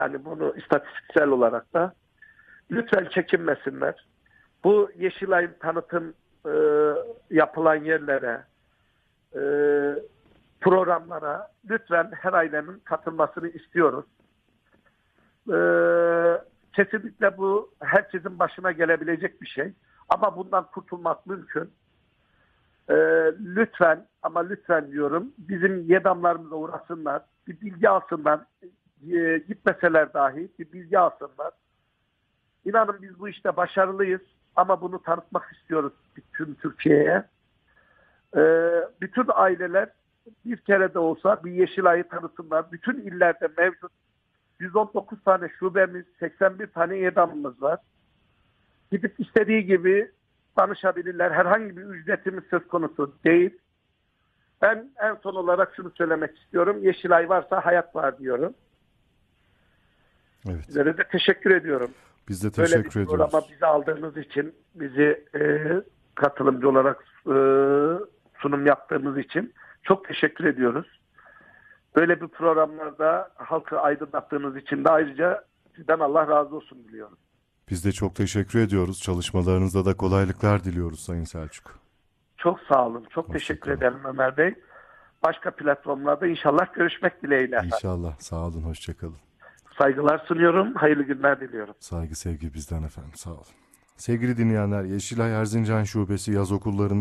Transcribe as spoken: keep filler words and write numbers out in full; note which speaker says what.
Speaker 1: Yani bunu istatistiksel olarak da lütfen çekinmesinler. Bu Yeşilay'ın tanıtım e, yapılan yerlere, e, programlara lütfen her ailenin katılmasını istiyoruz. E, kesinlikle bu herkesin başına gelebilecek bir şey. Ama bundan kurtulmak mümkün. E, lütfen ama lütfen diyorum, bizim yedamlarımıza uğrasınlar, bir bilgi alsınlar, e, gitmeseler dahi bir bilgi alsınlar. İnanın biz bu işte başarılıyız ama bunu tanıtmak istiyoruz bütün Türkiye'ye. Ee, bütün aileler bir kere de olsa bir Yeşilay'ı tanıtsınlar. Bütün illerde mevcut yüz on dokuz tane şubemiz, seksen bir tane yedamımız var. Gidip istediği gibi danışabilirler. Herhangi bir ücretimiz söz konusu değil. Ben en son olarak şunu söylemek istiyorum. Yeşilay varsa hayat var diyorum.
Speaker 2: Evet.
Speaker 1: Sizlere de teşekkür ediyorum.
Speaker 2: Biz de
Speaker 1: Böyle bir
Speaker 2: teşekkür
Speaker 1: programa
Speaker 2: ediyoruz.
Speaker 1: bizi aldığınız için, bizi e, katılımcı olarak e, sunum yaptığımız için çok teşekkür ediyoruz. Böyle bir programlarda halkı aydınlattığınız için de ayrıca sizden Allah razı olsun diliyorum.
Speaker 2: Biz de çok teşekkür ediyoruz. Çalışmalarınızda da kolaylıklar diliyoruz Sayın Selçuk.
Speaker 1: Çok sağ olun. Çok
Speaker 2: Hoşça
Speaker 1: teşekkür
Speaker 2: kalın.
Speaker 1: ederim Ömer Bey. Başka platformlarda inşallah görüşmek dileğiyle efendim.
Speaker 2: İnşallah. Sağ olun. Hoşça kalın.
Speaker 1: Saygılar sunuyorum. Hayırlı günler diliyorum.
Speaker 2: Saygı sevgi bizden efendim. Sağ olun. Sevgili dinleyenler, Yeşilay Erzincan Şubesi yaz okullarında